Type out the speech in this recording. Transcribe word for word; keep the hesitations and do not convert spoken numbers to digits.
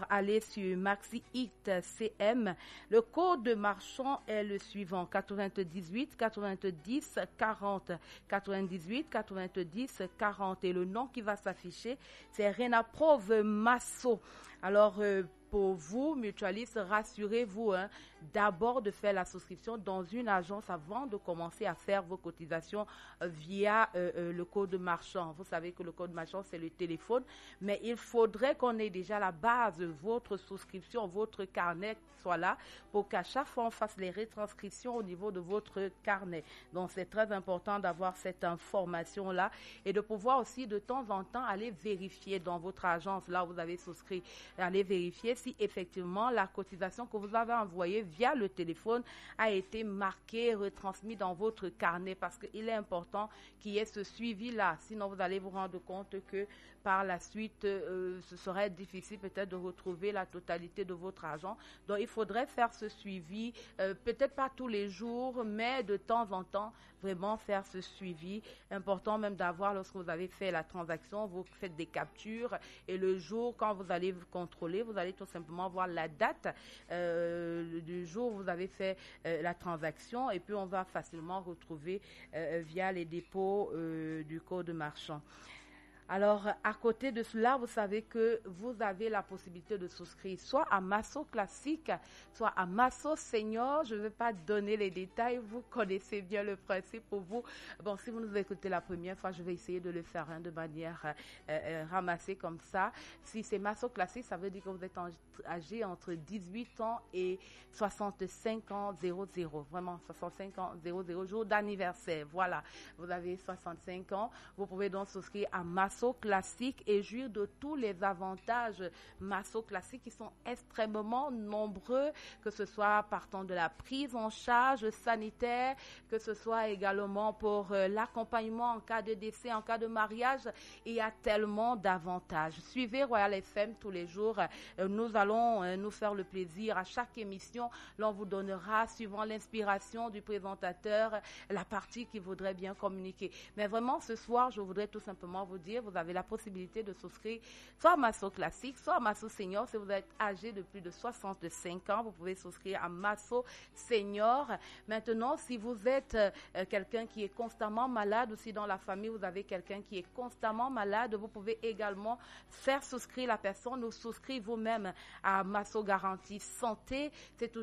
aller sur Maxi Hit C M. Le code marchand est le suivant: quatre-vingt-dix-huit quatre-vingt-dix quarante quatre-vingt-dix-huit quatre-vingt-dix quarante, et le nom qui va s'afficher, c'est Renaprove Masso. Alors euh, pour vous, mutualistes, rassurez-vous hein, d'abord de faire la souscription dans une agence avant de commencer à faire vos cotisations euh, via euh, euh, le code marchand. Vous savez que le code marchand, c'est le téléphone, mais il faudrait qu'on ait déjà la base, votre souscription, votre carnet soit là pour qu'à chaque fois on fasse les retranscriptions au niveau de votre carnet. Donc c'est très important d'avoir cette information-là et de pouvoir aussi de temps en temps aller vérifier dans votre agence, là où vous avez souscrit, aller vérifier si effectivement la cotisation que vous avez envoyée via le téléphone a été marquée, retransmise dans votre carnet, parce qu'il est important qu'il y ait ce suivi-là. Sinon, vous allez vous rendre compte que par la suite, euh, ce serait difficile peut-être de retrouver la totalité de votre argent. Donc, il faudrait faire ce suivi, euh, peut-être pas tous les jours, mais de temps en temps, vraiment faire ce suivi. Important même d'avoir, lorsque vous avez fait la transaction, vous faites des captures et le jour, quand vous allez vous contrôler, vous allez tout simplement voir la date euh, du jour où vous avez fait euh, la transaction, et puis on va facilement retrouver euh, via les dépôts euh, du code marchand. Alors, à côté de cela, vous savez que vous avez la possibilité de souscrire soit à Masso classique, soit à Masso senior. Je ne vais pas donner les détails, vous connaissez bien le principe pour vous. Bon, si vous nous écoutez la première fois, je vais essayer de le faire hein, de manière euh, euh, ramassée comme ça. Si c'est Masso classique, ça veut dire que vous êtes âgé entre dix-huit ans et soixante-cinq ans zéro zéro. Vraiment, soixante-cinq ans zéro zéro, jour d'anniversaire. Voilà, vous avez soixante-cinq ans. Vous pouvez donc souscrire à Masso classique et jouir de tous les avantages Masso classique qui sont extrêmement nombreux, que ce soit partant de la prise en charge sanitaire, que ce soit également pour euh, l'accompagnement en cas de décès, en cas de mariage. Il y a tellement d'avantages. Suivez Royal F M tous les jours. Euh, nous allons euh, nous faire le plaisir à chaque émission. L'on vous donnera, suivant l'inspiration du présentateur, la partie qui voudrait bien communiquer. Mais vraiment, ce soir, je voudrais tout simplement vous dire, vous avez la possibilité de souscrire soit à Masso classique, soit à Masso senior. Si vous êtes âgé de plus de soixante-cinq ans, vous pouvez souscrire à Masso senior. Maintenant, si vous êtes euh, quelqu'un qui est constamment malade, ou si dans la famille vous avez quelqu'un qui est constamment malade, vous pouvez également faire souscrire la personne ou souscrire vous-même à Masso garantie santé. C'est